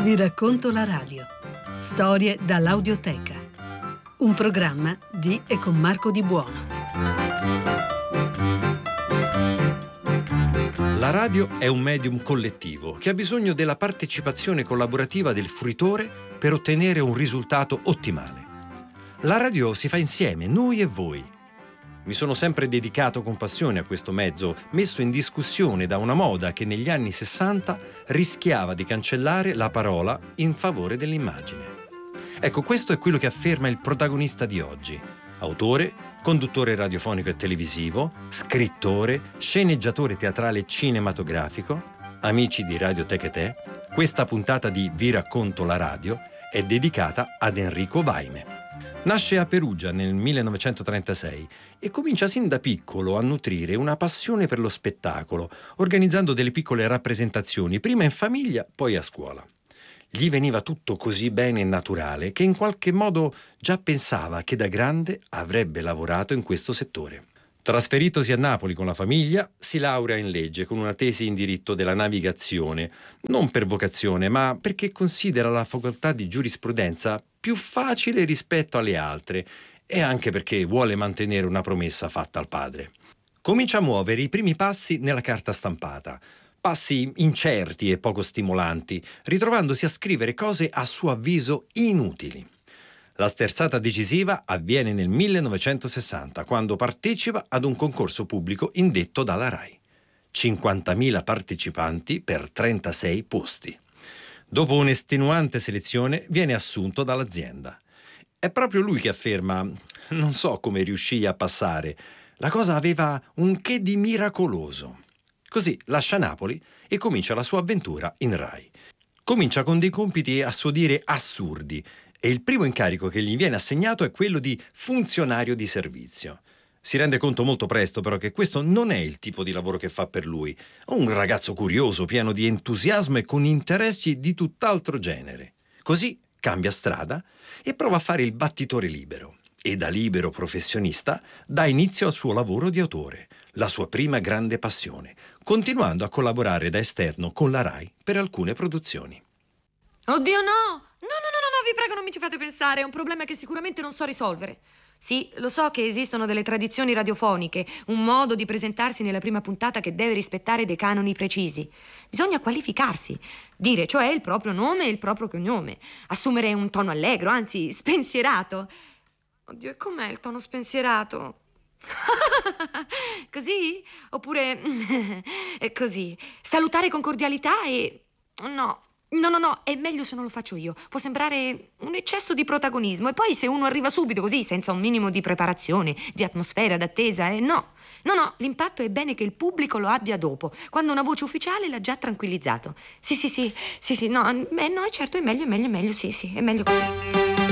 Vi racconto la radio. Storie dall'audioteca. Un programma di e con Marco Di Buono. La radio è un medium collettivo che ha bisogno della partecipazione collaborativa del fruitore per ottenere un risultato ottimale. La radio si fa insieme, noi e voi. Mi sono sempre dedicato con passione a questo mezzo, messo in discussione da una moda che negli anni 60 rischiava di cancellare la parola in favore dell'immagine. Ecco, questo è quello che afferma il protagonista di oggi. Autore, conduttore radiofonico e televisivo, scrittore, sceneggiatore teatrale e cinematografico. Amici di Radioteca Te, questa puntata di Vi racconto la radio è dedicata ad Enrico Vaime. Nasce a Perugia nel 1936 e comincia sin da piccolo a nutrire una passione per lo spettacolo, organizzando delle piccole rappresentazioni, prima in famiglia, poi a scuola. Gli veniva tutto così bene e naturale che in qualche modo già pensava che da grande avrebbe lavorato in questo settore. Trasferitosi a Napoli con la famiglia, si laurea in legge con una tesi in diritto della navigazione, non per vocazione, ma perché considera la facoltà di giurisprudenza più facile rispetto alle altre e anche perché vuole mantenere una promessa fatta al padre. Comincia a muovere i primi passi nella carta stampata, passi incerti e poco stimolanti, ritrovandosi a scrivere cose a suo avviso inutili. La sterzata decisiva avviene nel 1960, quando partecipa ad un concorso pubblico indetto dalla RAI. 50.000 partecipanti per 36 posti. Dopo un'estenuante selezione viene assunto dall'azienda. È proprio lui che afferma: non so come riuscii a passare, la cosa aveva un che di miracoloso. Così lascia Napoli e comincia la sua avventura in RAI. Comincia con dei compiti a suo dire assurdi e il primo incarico che gli viene assegnato è quello di funzionario di servizio. Si rende conto molto presto però che questo non è il tipo di lavoro che fa per lui. È un ragazzo curioso, pieno di entusiasmo e con interessi di tutt'altro genere. Così cambia strada e prova a fare il battitore libero. E da libero professionista dà inizio al suo lavoro di autore, la sua prima grande passione, continuando a collaborare da esterno con la RAI per alcune produzioni. Oddio no! No, vi prego non mi ci fate pensare, è un problema che sicuramente non so risolvere. Sì, lo so che esistono delle tradizioni radiofoniche, un modo di presentarsi nella prima puntata che deve rispettare dei canoni precisi. Bisogna qualificarsi, dire cioè il proprio nome e il proprio cognome, assumere un tono allegro, anzi spensierato. Oddio, e com'è il tono spensierato? Così? Oppure così? Salutare con cordialità e... No, è meglio se non lo faccio io. Può sembrare un eccesso di protagonismo. E poi se uno arriva subito così, senza un minimo di preparazione, di atmosfera, d'attesa, no, l'impatto è bene che il pubblico lo abbia dopo, quando una voce ufficiale l'ha già tranquillizzato. Sì, no, certo, è meglio, sì, è meglio così.